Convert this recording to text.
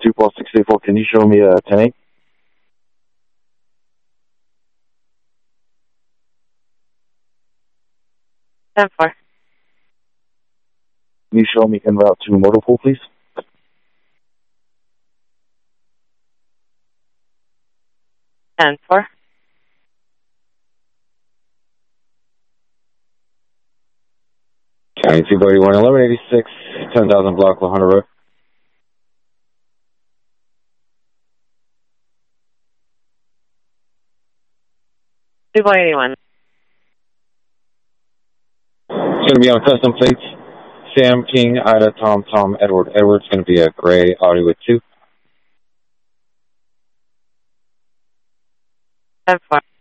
2 Paul 684. Can you show me 10-8? Ten four. Can you show me en route to Motor Pool, please? Ten four. County 241, 1186, 10,000 block, La Hunter Road. Two boy 81. It's going to be on custom plates. Sam, King, Ida, Tom, Tom, Edward. Edward's going to be a gray Audi with 2. Ten four.